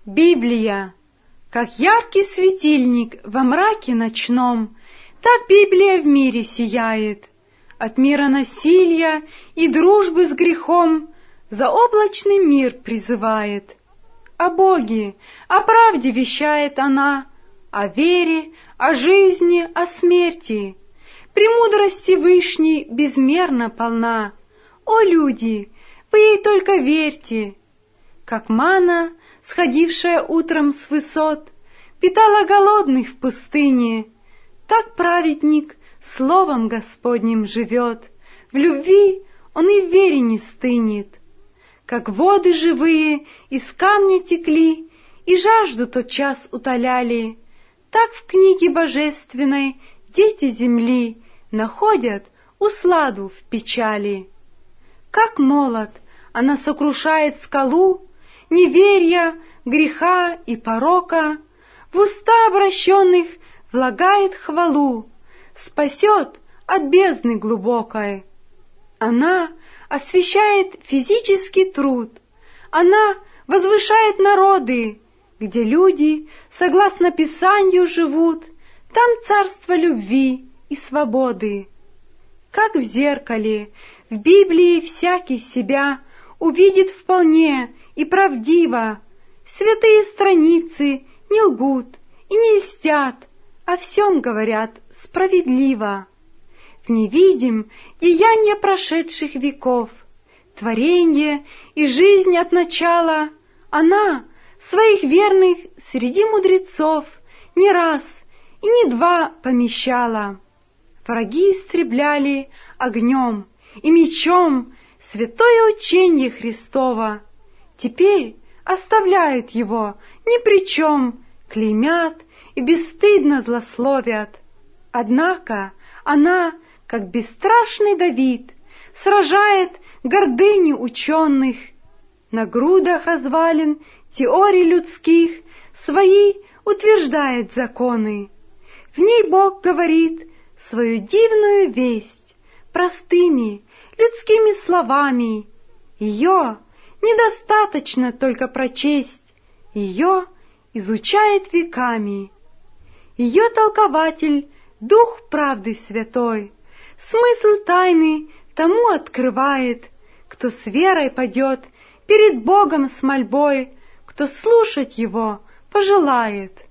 Библия, как яркий светильник во мраке ночном, так Библия в мире сияет. От мира насилия и дружбы с грехом заоблачный мир призывает. О Боге, о правде вещает она, о вере, о жизни, о смерти. Премудрости Вышней безмерно полна. О, люди, вы ей только верьте! Как манна, сходившая утром с высот, питала голодных в пустыне, так праведник словом Господним живет, в любви он и в вере не стынет. Как воды живые из камня текли и жажду тотчас утоляли, так в книге божественной дети земли находят усладу в печали. Как молот она сокрушает скалу, неверия, греха и порока, в уста обращенных влагает хвалу, спасет от бездны глубокой. Она освящает физический труд, она возвышает народы, где люди, согласно Писанию, живут, там царство любви и свободы. Как в зеркале, в Библии всякий себя увидит вполне и правдиво. Святые страницы не лгут и не льстят, о всем говорят справедливо. В ней видим деяния прошедших веков, творенье и жизнь от начала. Она своих верных среди мудрецов не раз и не два помещала. Враги истребляли огнем и мечом святое учение Христово. Теперь оставляют его ни при чем, клеймят и бесстыдно злословят. Однако она, как бесстрашный Давид, сражает гордыни ученых. На грудах развалин теорий людских свои утверждает законы. В ней Бог говорит свою дивную весть простыми людскими словами. Ее недостаточно только прочесть, ее изучает веками. Ее толкователь — Дух правды святой, смысл тайны тому открывает, кто с верой пойдет перед Богом с мольбой, кто слушать его пожелает.